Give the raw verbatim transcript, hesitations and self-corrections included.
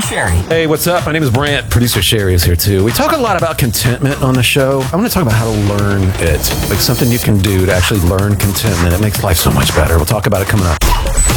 Sherry. Hey, what's up? My name is Brant. Producer Sherry is here too. We talk a lot about contentment on the show. I want to talk about how to learn it. Like something you can do to actually learn contentment. It makes life so much better. We'll talk about it coming up.